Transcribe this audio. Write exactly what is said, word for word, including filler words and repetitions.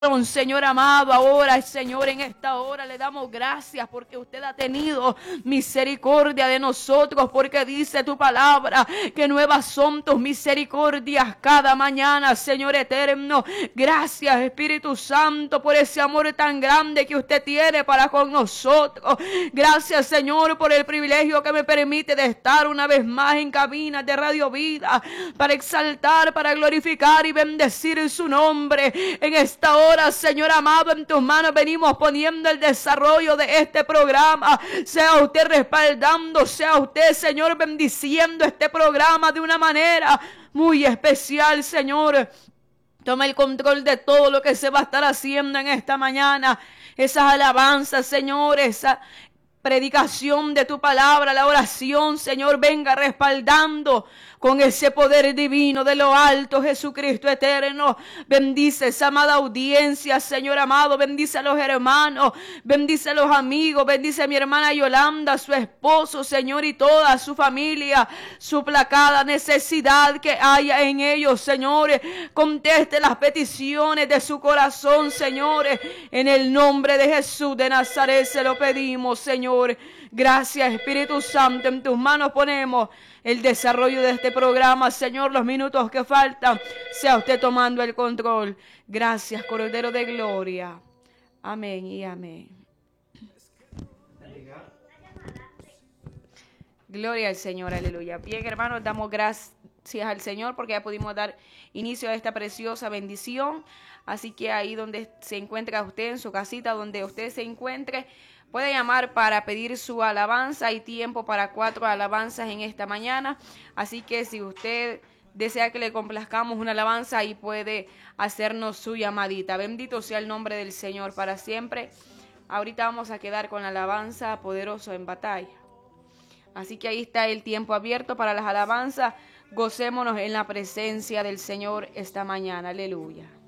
Señor amado, ahora, Señor, en esta hora le damos gracias porque usted ha tenido misericordia de nosotros, porque dice tu palabra que nuevas son tus misericordias cada mañana, Señor eterno. Gracias, Espíritu Santo, por ese amor tan grande que usted tiene para con nosotros. Gracias, Señor, por el privilegio que me permite de estar una vez más en cabinas de Radio Vida para exaltar, para glorificar y bendecir su nombre. En esta hora, Señor amado, en tus manos venimos poniendo el desarrollo de este programa. Sea usted respaldando, sea usted, Señor, bendiciendo este programa de una manera muy especial, Señor. Toma el control de todo lo que se va a estar haciendo en esta mañana. Esas alabanzas, Señor, esa predicación de tu palabra, la oración, Señor, venga respaldando con ese poder divino de lo alto, Jesucristo eterno. Bendice esa amada audiencia, Señor amado. Bendice a los hermanos, bendice a los amigos, bendice a mi hermana Yolanda, a su esposo, Señor, y toda su familia. Supla cada necesidad que haya en ellos, Señor. Conteste las peticiones de su corazón, Señor. En el nombre de Jesús de Nazaret se lo pedimos, Señor. Gracias, Espíritu Santo. En tus manos ponemos el desarrollo de este programa, Señor. Los minutos que faltan, sea usted tomando el control. Gracias, Cordero de Gloria. Amén y amén. Gloria al Señor, aleluya. Bien, hermanos, damos gracias al Señor porque ya pudimos dar inicio a esta preciosa bendición. Así que ahí donde se encuentra usted, en su casita, donde usted se encuentre, puede llamar para pedir su alabanza. Hay tiempo para cuatro alabanzas en esta mañana. Así que si usted desea que le complazcamos una alabanza, ahí puede hacernos su llamadita. Bendito sea el nombre del Señor para siempre. Ahorita vamos a quedar con la alabanza Poderoso en Batalla. Así que ahí está el tiempo abierto para las alabanzas. Gocémonos en la presencia del Señor esta mañana. Aleluya.